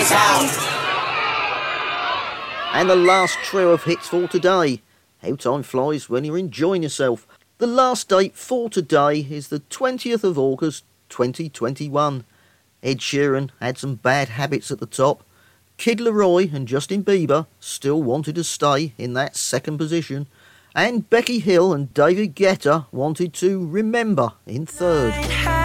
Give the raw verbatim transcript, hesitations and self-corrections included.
And the last trio of hits for today. How time flies when you're enjoying yourself. The last date for today is the twentieth of August twenty twenty-one. Ed Sheeran had some bad habits at the top. Kid Laroi and Justin Bieber still wanted to stay in that second position. And Becky Hill and David Guetta wanted to remember in third.